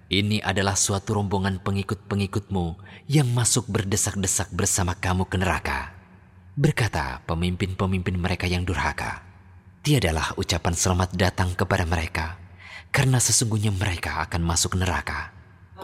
Ini adalah suatu rombongan pengikut-pengikutmu yang masuk berdesak-desak bersama kamu ke neraka. Berkata pemimpin-pemimpin mereka yang durhaka, tiadalah ucapan selamat datang kepada mereka, karena sesungguhnya mereka akan masuk neraka.